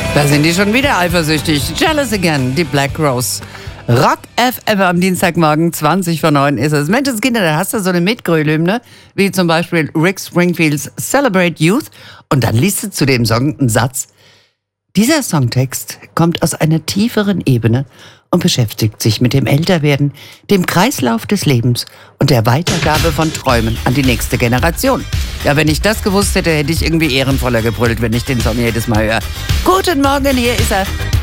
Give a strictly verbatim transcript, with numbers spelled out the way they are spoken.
Da sind die schon wieder eifersüchtig. Jealous again, die Black Rose. Rock F M am Dienstagmorgen, zwanzig vor neun ist es. Menschenskinder, da hast du so eine Mitgröl-Hymne, wie zum Beispiel Rick Springfields Celebrate Youth. Und dann liest du zu dem Song einen Satz. Dieser Songtext kommt aus einer tieferen Ebene und beschäftigt sich mit dem Älterwerden, dem Kreislauf des Lebens und der Weitergabe von Träumen an die nächste Generation. Ja, wenn ich das gewusst hätte, hätte ich irgendwie ehrenvoller gebrüllt, wenn ich den Song jedes Mal höre. Guten Morgen, hier ist er.